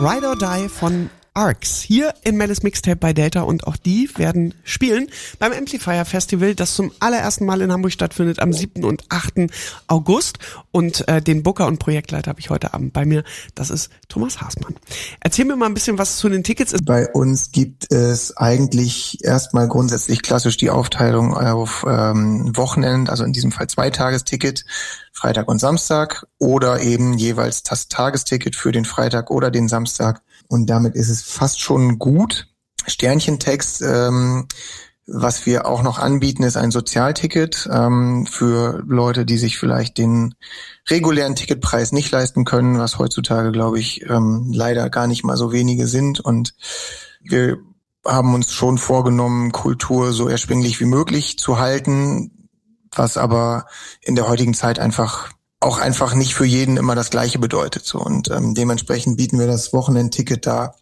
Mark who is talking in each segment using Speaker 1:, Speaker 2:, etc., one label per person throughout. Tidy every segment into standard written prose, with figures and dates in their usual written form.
Speaker 1: Ride or Die von Arcs hier in Mellis Mixtape bei Delta und auch die werden spielen beim Amplifier Festival, das zum allerersten Mal in Hamburg stattfindet am 7. und 8. August und den Booker und Projektleiter habe ich heute Abend bei mir, das ist Thomas Haßmann. Erzähl mir mal ein bisschen, was zu den Tickets ist.
Speaker 2: Bei uns gibt es eigentlich erstmal grundsätzlich klassisch die Aufteilung auf Wochenend, also in diesem Fall 2-Tagesticket, Freitag und Samstag oder eben jeweils das Tagesticket für den Freitag oder den Samstag. Und damit ist es fast schon gut. Sternchentext, was wir auch noch anbieten, ist ein Sozialticket für Leute, die sich vielleicht den regulären Ticketpreis nicht leisten können, was heutzutage, glaube ich, leider gar nicht mal so wenige sind. Und wir haben uns schon vorgenommen, Kultur so erschwinglich wie möglich zu halten, was aber in der heutigen Zeit einfach nicht für jeden immer das Gleiche bedeutet. So. Und dementsprechend bieten wir das Wochenendticket da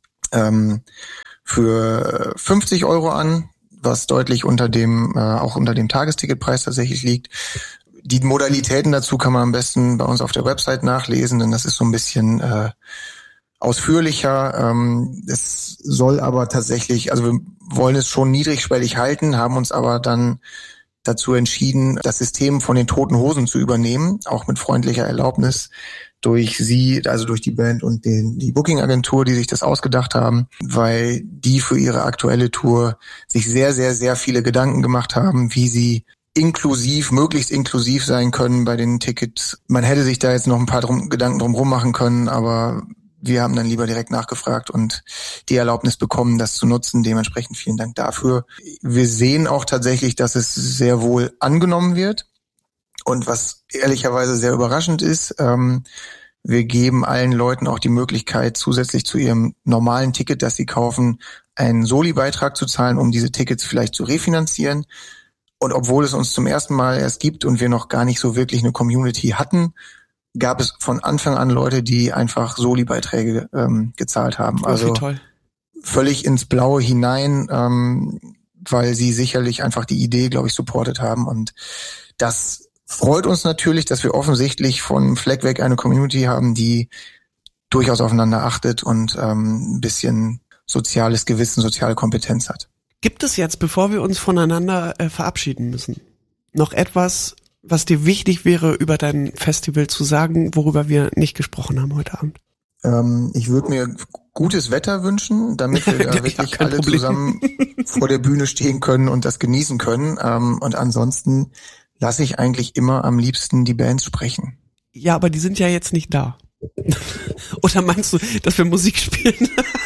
Speaker 2: für 50 € an, was deutlich unter dem Tagesticketpreis tatsächlich liegt. Die Modalitäten dazu kann man am besten bei uns auf der Website nachlesen, denn das ist so ein bisschen ausführlicher. Es soll aber tatsächlich, also wir wollen es schon niedrigschwellig halten, haben uns aber dann dazu entschieden, das System von den Toten Hosen zu übernehmen, auch mit freundlicher Erlaubnis durch sie, also durch die Band und die Booking-Agentur, die sich das ausgedacht haben, weil die für ihre aktuelle Tour sich sehr, sehr, sehr viele Gedanken gemacht haben, wie sie möglichst inklusiv sein können bei den Tickets. Man hätte sich da jetzt noch ein paar Gedanken drumherum machen können, aber wir haben dann lieber direkt nachgefragt und die Erlaubnis bekommen, das zu nutzen. Dementsprechend vielen Dank dafür. Wir sehen auch tatsächlich, dass es sehr wohl angenommen wird. Und was ehrlicherweise sehr überraschend ist, wir geben allen Leuten auch die Möglichkeit, zusätzlich zu ihrem normalen Ticket, das sie kaufen, einen Soli-Beitrag zu zahlen, um diese Tickets vielleicht zu refinanzieren. Und obwohl es uns zum ersten Mal erst gibt und wir noch gar nicht so wirklich eine Community hatten, gab es von Anfang an Leute, die einfach Soli-Beiträge gezahlt haben. Also
Speaker 1: toll.
Speaker 2: Völlig ins Blaue hinein, weil sie sicherlich einfach die Idee, glaube ich, supportet haben. Und das freut uns natürlich, dass wir offensichtlich von Fleck weg eine Community haben, die durchaus aufeinander achtet und ein bisschen soziales Gewissen, soziale Kompetenz hat.
Speaker 1: Gibt es jetzt, bevor wir uns voneinander verabschieden müssen, noch etwas, was dir wichtig wäre, über dein Festival zu sagen, worüber wir nicht gesprochen haben heute Abend?
Speaker 2: Ich würde mir gutes Wetter wünschen, damit wir da wirklich alle
Speaker 1: Problem.
Speaker 2: zusammen vor der Bühne stehen können und das genießen können. Und ansonsten lasse ich eigentlich immer am liebsten die Bands sprechen.
Speaker 1: Ja, aber die sind ja jetzt nicht da. Oder meinst du, dass wir Musik spielen?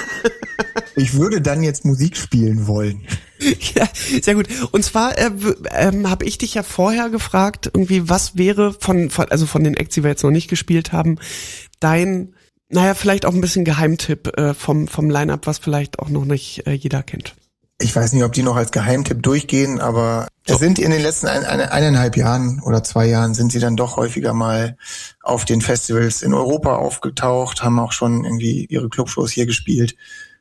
Speaker 2: Ich würde dann jetzt Musik spielen wollen.
Speaker 1: Ja, sehr gut. Und zwar habe ich dich ja vorher gefragt, irgendwie, was wäre von den Acts, die wir jetzt noch nicht gespielt haben, dein, vielleicht auch ein bisschen Geheimtipp vom Line-Up, was vielleicht auch noch nicht jeder kennt.
Speaker 2: Ich weiß nicht, ob die noch als Geheimtipp durchgehen, aber es sind in den letzten 1,5 Jahren oder 2 Jahren sind sie dann doch häufiger mal auf den Festivals in Europa aufgetaucht, haben auch schon irgendwie ihre Clubshows hier gespielt.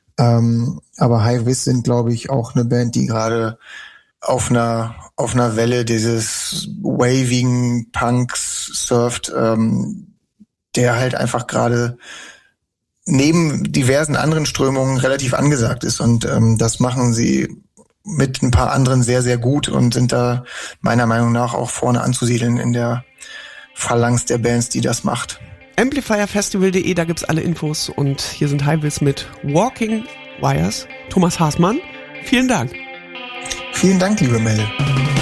Speaker 2: Aber High Vis sind, glaube ich, auch eine Band, die gerade auf einer Welle dieses wavigen Punks surft, der halt einfach gerade neben diversen anderen Strömungen relativ angesagt ist. Und das machen sie mit ein paar anderen sehr, sehr gut und sind da meiner Meinung nach auch vorne anzusiedeln in der Phalanx der Bands, die das macht.
Speaker 1: Amplifierfestival.de, da gibt's alle Infos und hier sind Highways mit Walking Wires. Thomas Haßmann, vielen Dank.
Speaker 2: Vielen Dank, liebe Melle.